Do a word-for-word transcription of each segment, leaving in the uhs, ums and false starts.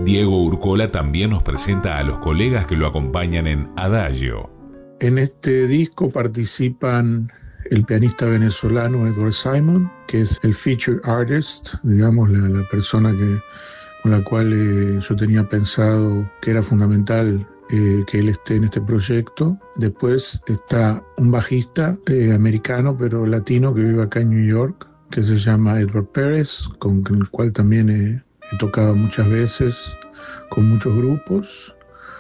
Diego Urcola también nos presenta a los colegas que lo acompañan en Adagio. En este disco participan el pianista venezolano Edward Simon, que es el feature artist, digamos, la, la persona que, con la cual eh, yo tenía pensado que era fundamental eh, que él esté en este proyecto. Después está un bajista eh, americano, pero latino, que vive acá en New York, que se llama Edward Pérez, con el cual también he, he tocado muchas veces, con muchos grupos.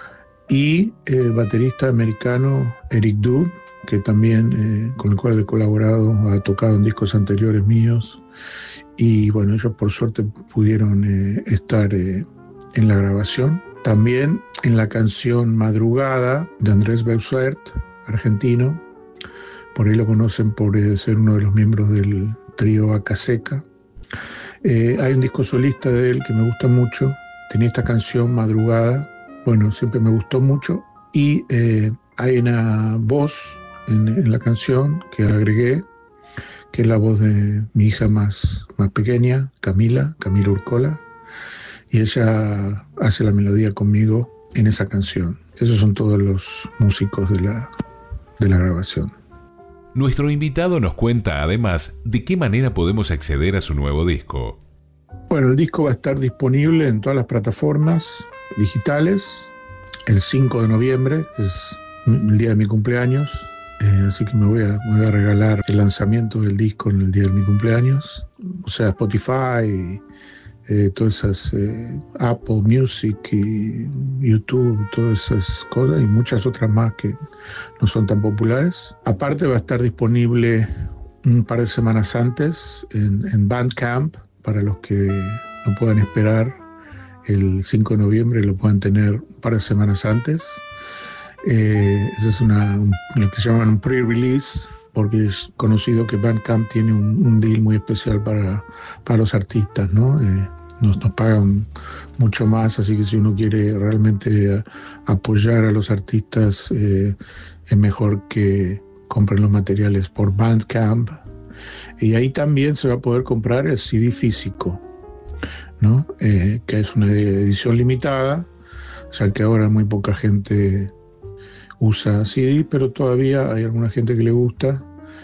Y el baterista americano Eric Dube, que también eh, con el cual he colaborado, ha tocado en discos anteriores míos, y bueno, ellos por suerte pudieron eh, estar eh, en la grabación. También en la canción Madrugada de Andrés Beussert, argentino, por ahí lo conocen por eh, ser uno de los miembros del trío Acaseca. Eh, hay un disco solista de él que me gusta mucho, tenía esta canción Madrugada, bueno, siempre me gustó mucho, y eh, hay una voz En, en la canción que agregué, que es la voz de mi hija más, más pequeña, Camila, Camila Urcola, y ella hace la melodía conmigo en esa canción. Esos son todos los músicos de la, de la grabación. Nuestro invitado nos cuenta además de qué manera podemos acceder a su nuevo disco. Bueno, el disco va a estar disponible en todas las plataformas digitales el cinco de noviembre, que es el día de mi cumpleaños. Eh, así que me voy, a, me voy a regalar el lanzamiento del disco en el día de mi cumpleaños. O sea, Spotify, eh, todas esas, eh, Apple Music y YouTube, todas esas cosas y muchas otras más que no son tan populares. Aparte va a estar disponible un par de semanas antes en, en Bandcamp, para los que no puedan esperar el cinco de noviembre y lo puedan tener un par de semanas antes. Eh, eso es una, un, lo que llaman un pre-release, porque es conocido que Bandcamp tiene un, un deal muy especial para, para los artistas, ¿no? Eh, nos, nos pagan mucho más, así que si uno quiere realmente a, apoyar a los artistas, eh, es mejor que compren los materiales por Bandcamp. Y ahí también se va a poder comprar el C D físico, ¿no? Eh, que es una edición limitada, ya que ahora muy poca gente usa C D, pero todavía hay alguna gente que le gusta,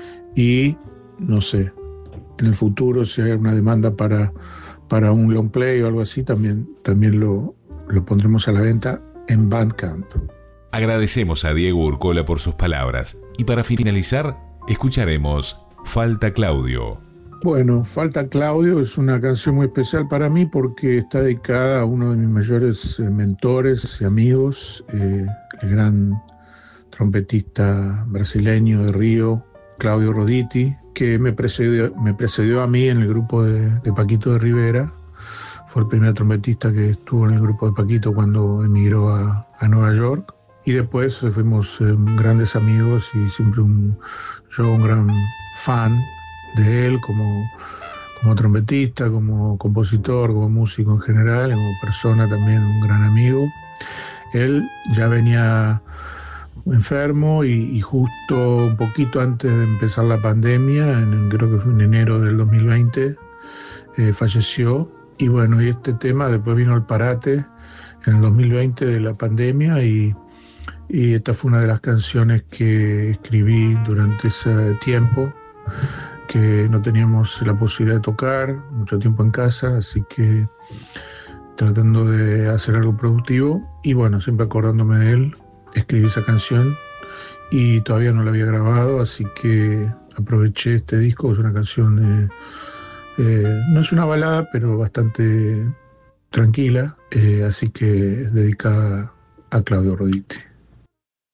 y no sé, en el futuro si hay una demanda para, para un long play o algo así, también, también lo, lo pondremos a la venta en Bandcamp. Agradecemos a Diego Urcola por sus palabras y para finalizar escucharemos Falta Claudio. Bueno, Falta Claudio es una canción muy especial para mí porque está dedicada a uno de mis mayores mentores y amigos, eh, el gran trompetista brasileño de Río, Claudio Roditi, que me precedió, me precedió a mí en el grupo de, de Paquito de Rivera. Fue el primer trompetista que estuvo en el grupo de Paquito cuando emigró a, a Nueva York. Y después fuimos eh, grandes amigos y siempre un, yo un gran fan de él como, como trompetista, como compositor, como músico en general, como persona también un gran amigo. Él ya venía enfermo y, y justo un poquito antes de empezar la pandemia, en, creo que fue en enero del dos mil veinte, eh, falleció. Y bueno, y este tema después vino el parate en el dos mil veinte de la pandemia y, y esta fue una de las canciones que escribí durante ese tiempo, que no teníamos la posibilidad de tocar mucho tiempo en casa, así que tratando de hacer algo productivo y bueno, siempre acordándome de él, escribí esa canción y todavía no la había grabado, así que aproveché este disco. Es una canción, eh, eh, no es una balada, pero bastante tranquila, eh, así que es dedicada a Claudio Roditi.